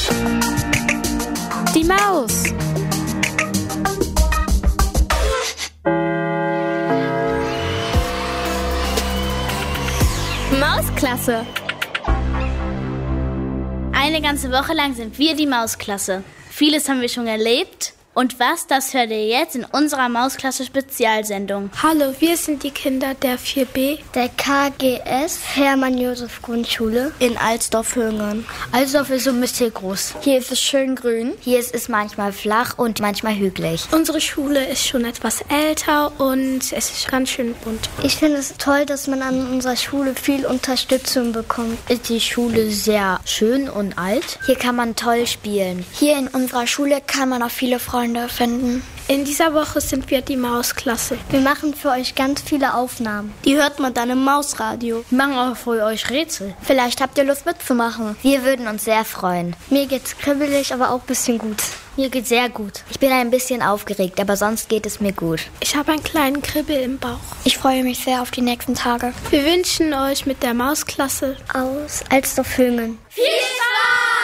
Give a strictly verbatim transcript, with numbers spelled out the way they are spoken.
Die Maus. Mausklasse. Eine ganze Woche lang sind wir die Mausklasse. Vieles haben wir schon erlebt. Und was, das hört ihr jetzt in unserer Mausklasse-Spezialsendung. Hallo, wir sind die Kinder der vier B, der K G S, Hermann-Josef-Grundschule in Alsdorf-Höngern. Alsdorf ist so ein bisschen groß. Hier ist es schön grün. Hier ist es manchmal flach und manchmal hügelig. Unsere Schule ist schon etwas älter und es ist ganz schön bunt. Ich finde es toll, dass man an unserer Schule viel Unterstützung bekommt. Ist die Schule sehr schön und alt? Hier kann man toll spielen. Hier in unserer Schule kann man auch viele Freunde finden. In dieser Woche sind wir die Mausklasse. Wir machen für euch ganz viele Aufnahmen. Die hört man dann im Mausradio. Wir machen auch für euch Rätsel. Vielleicht habt ihr Lust mitzumachen. Wir würden uns sehr freuen. Mir geht's kribbelig, aber auch ein bisschen gut. Mir geht's sehr gut. Ich bin ein bisschen aufgeregt, aber sonst geht es mir gut. Ich habe einen kleinen Kribbel im Bauch. Ich freue mich sehr auf die nächsten Tage. Wir wünschen euch mit der Mausklasse aus Alsdorf-Höngern Viel